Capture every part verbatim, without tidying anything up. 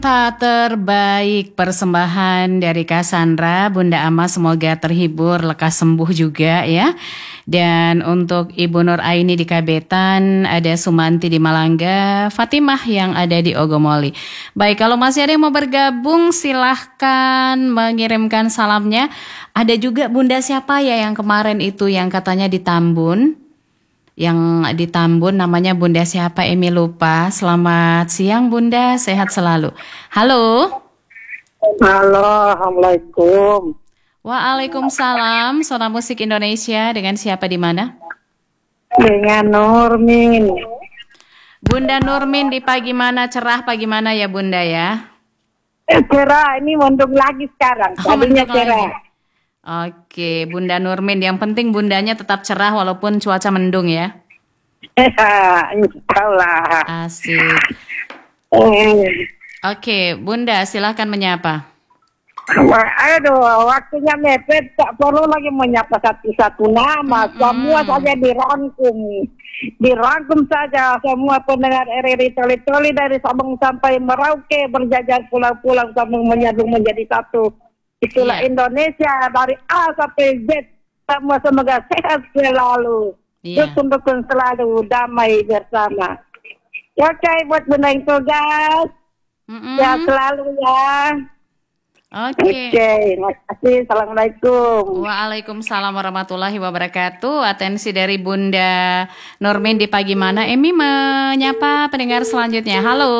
Tak terbaik persembahan dari Cassandra, Bunda Ama semoga terhibur, lekas sembuh juga ya. Dan untuk Ibu Nur Aini di Kabetan, ada Sumanti di Malangga, Fatimah yang ada di Ogomoli. Baik, kalau masih ada yang mau bergabung silahkan mengirimkan salamnya. Ada juga Bunda siapa ya yang kemarin itu yang katanya di Tambun? Yang di Tambun namanya Bunda siapa Emi lupa. Selamat siang Bunda, sehat selalu. Halo. Halo, Assalamualaikum. Waalaikumsalam. Sonora Musik Indonesia dengan siapa di mana? Dengan Nurmin. Bunda Nurmin di pagi mana, cerah pagi mana ya Bunda ya? Eh, cerah, ini mendung lagi sekarang. Oh, Tadinya mendung cerah. lagi. Oke, Bunda Nurmin, yang penting bundanya tetap cerah walaupun cuaca mendung ya. Insya Allah. Asik. Eh, Oke, Bunda silakan menyapa. wah, aduh, waktunya mepet. Tak perlu lagi menyapa satu-satu nama. Mm-mm. Semua saja dirangkum. Dirangkum saja semua pendengar R R I Toli-Toli dari Sabang sampai Merauke berjajar pulang-pulang sambil menyambung menjadi satu. Itulah Iya. Indonesia dari A sampai Z. Semua semoga sehat selalu. Iya. Dukung-dukung selalu, damai bersama. Oke, buat Bunda yang tugas. Mm-mm. Sehat selalu ya. Oke. Oke, terima kasih. Assalamualaikum. Waalaikumsalam warahmatullahi wabarakatuh. Atensi dari Bunda Nurmin di pagi mana? Emi menyapa pendengar selanjutnya. Halo.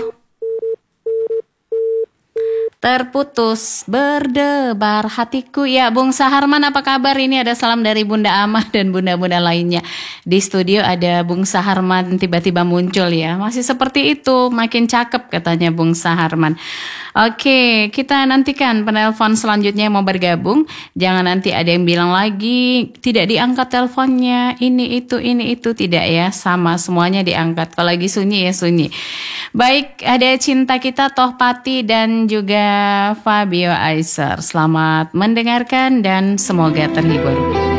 Terputus berdebar hatiku. Ya, Bung Saharman apa kabar? Ini ada salam dari Bunda Amah dan bunda-bunda lainnya. Di studio ada Bung Saharman tiba-tiba muncul ya. Masih seperti itu, makin cakep katanya Bung Saharman. Oke, kita nantikan penelpon selanjutnya yang mau bergabung. Jangan nanti ada yang bilang lagi tidak diangkat teleponnya. Ini itu, ini itu, tidak ya. Sama semuanya diangkat. Kalau lagi sunyi ya sunyi. Baik, ada Cinta Kita Toh Pati dan juga Fabio Aiser. Selamat mendengarkan dan semoga terhibur.